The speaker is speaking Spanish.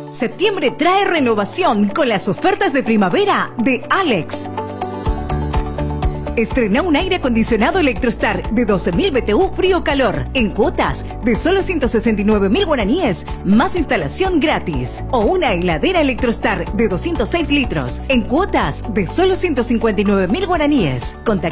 Septiembre trae renovación con las ofertas de primavera de Alex. Estrena un aire acondicionado Electrostar de 12.000 BTU frío-calor en cuotas de solo 169.000 guaraníes más instalación gratis. O una heladera Electrostar de 206 litros en cuotas de solo 159.000 guaraníes.